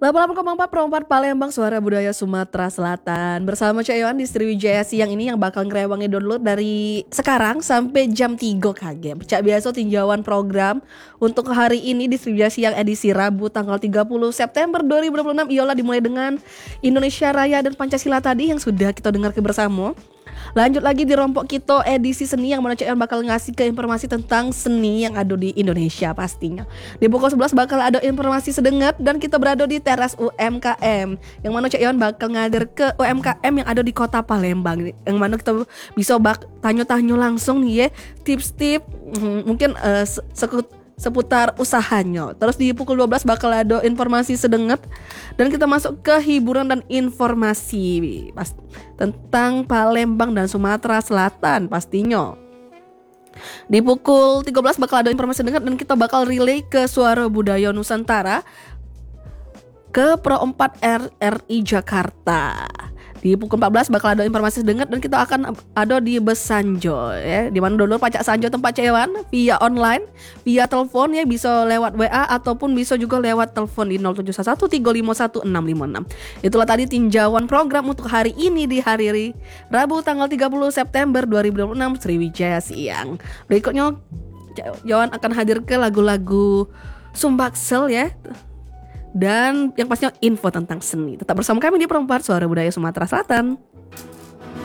88,4 Perempat Palembang, Suara Budaya Sumatera Selatan. Bersama Cak Yohan di Sriwijaya Siang ini yang bakal ngerewangi download dari sekarang sampai jam 3 KG. Cak biasa tinjauan program untuk hari ini di Sriwijaya Siang edisi Rabu tanggal 30 September 2026. Ialah dimulai dengan Indonesia Raya dan Pancasila tadi yang sudah kita dengar bersama. Lanjut lagi di Rompok Kito edisi seni yang mana Cak Yohan bakal ngasih ke informasi tentang seni yang ada di Indonesia pastinya. Di pukul 11 bakal ada informasi sedengat dan kita berada di teras UMKM yang mana Cak Yohan bakal ngadir ke UMKM yang ada di kota Palembang, yang mana kita bisa tanya-tanya langsung nih ya tips-tips mungkin seputar usahanya. Terus di pukul 12 bakal ada informasi sedengat dan kita masuk ke hiburan dan informasi tentang Palembang dan Sumatera Selatan pastinya. Di pukul 13 bakal ada informasi sedengat dan kita bakal relay ke Suara Budaya Nusantara ke Pro 4 RRI Jakarta. Di pukul 14 bakal ada informasi sedengat dan kita akan ada di Besanjo ya, di mana dulu Pacak Sanjo tempat Cak Yohan via online, via telepon ya, bisa lewat WA ataupun bisa juga lewat telepon di 0713511656. Itulah tadi tinjauan program untuk hari ini di hari Rabu tanggal 30 September 2026 Sriwijaya Siang. Berikutnya Cak Yohan akan hadir ke lagu-lagu Sumbaksel ya. Dan yang pastinya info tentang seni. Tetap bersama kami di Perempat Suara Budaya Sumatera Selatan.